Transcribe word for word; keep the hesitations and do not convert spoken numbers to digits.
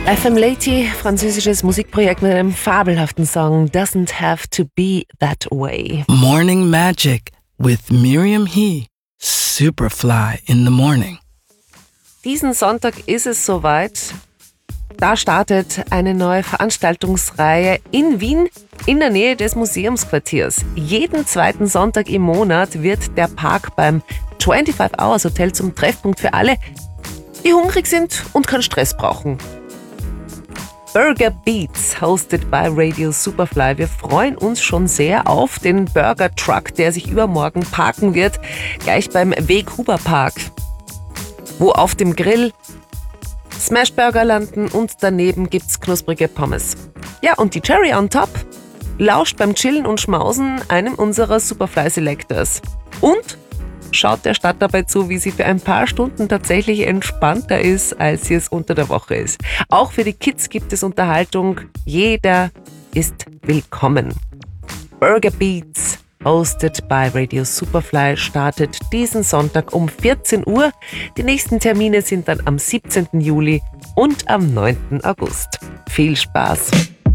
F M Lady, französisches Musikprojekt mit einem fabelhaften Song Doesn't Have to Be That Way. Morning Magic with Miriam He. Superfly in the morning. Diesen Sonntag ist es soweit. Da startet eine neue Veranstaltungsreihe in Wien in der Nähe des Museumsquartiers. Jeden zweiten Sonntag im Monat wird der Park beim fünfundzwanzig Hours Hotel zum Treffpunkt für alle, die hungrig sind und keinen Stress brauchen. Burger Beats, hosted by Radio Superfly. Wir freuen uns schon sehr auf den Burger Truck, der sich übermorgen parken wird, gleich beim Weg-Huber Park, wo auf dem Grill Smashburger landen und daneben gibt's knusprige Pommes. Ja, und die Cherry on top lauscht beim Chillen und Schmausen einem unserer Superfly Selectors und schaut der Stadt dabei zu, wie sie für ein paar Stunden tatsächlich entspannter ist, als sie es unter der Woche ist. Auch für die Kids gibt es Unterhaltung. Jeder ist willkommen. Burger Beats, hosted by Radio Superfly, startet diesen Sonntag um vierzehn Uhr. Die nächsten Termine sind dann am siebzehnten Juli und am neunten August. Viel Spaß!